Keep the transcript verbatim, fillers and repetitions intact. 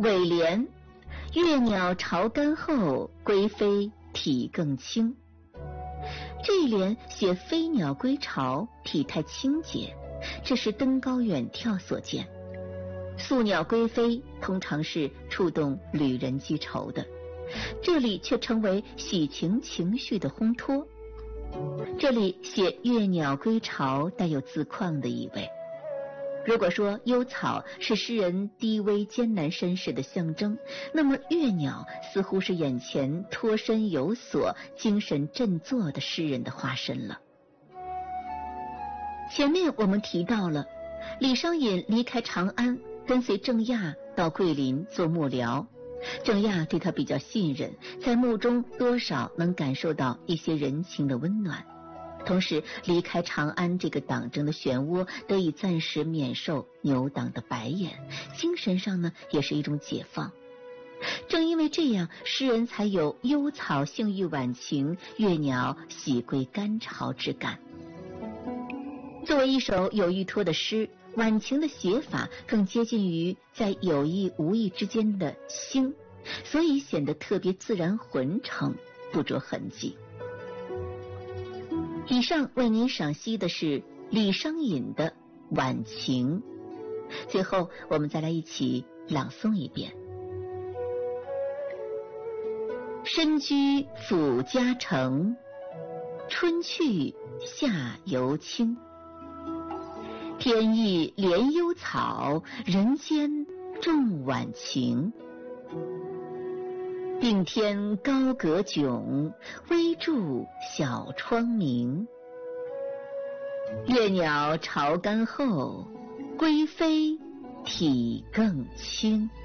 尾联：月鸟巢干后，归飞体更轻。这一联写飞鸟归巢，体态清洁，这是登高远眺所见。宿鸟归飞通常是触动旅人记愁的，这里却成为喜情情绪的烘托。这里写月鸟归巢带有自况的意味。如果说幽草是诗人低微艰难身世的象征，那么月鸟似乎是眼前脱身有所、精神振作的诗人的化身了。前面我们提到了李商隐离开长安，跟随郑亚到桂林做幕僚，郑亚对他比较信任，在墓中多少能感受到一些人情的温暖。同时离开长安这个党争的漩涡，得以暂时免受牛党的白眼，精神上呢也是一种解放。正因为这样，诗人才有幽草性欲晚晴，月鸟喜归干巢之感。作为一首有依托的诗，晚晴的写法更接近于在有意无意之间的兴，所以显得特别自然浑成，不着痕迹。以上为您赏析的是李商隐的《晚晴》，最后我们再来一起朗诵一遍。身居府家城，春去夏犹清。天意怜幽草，人间重晚晴。并天高阁迥，微柱小窗明。月鸟巢干后，归飞体更轻。